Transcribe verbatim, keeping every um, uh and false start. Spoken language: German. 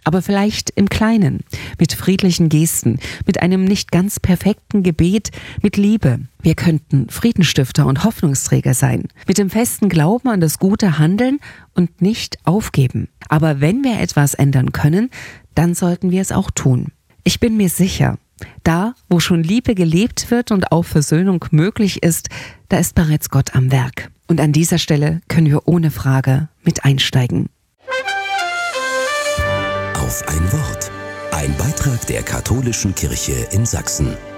aber vielleicht im Kleinen, mit friedlichen Gesten, mit einem nicht ganz perfekten Gebet, mit Liebe. Wir könnten Friedensstifter und Hoffnungsträger sein, mit dem festen Glauben an das gute Handeln und nicht aufgeben. Aber wenn wir etwas ändern können, dann sollten wir es auch tun. Ich bin mir sicher, da, wo schon Liebe gelebt wird und auch Versöhnung möglich ist, da ist bereits Gott am Werk. Und an dieser Stelle können wir ohne Frage mit einsteigen. Auf ein Wort. Ein Beitrag der Katholischen Kirche in Sachsen.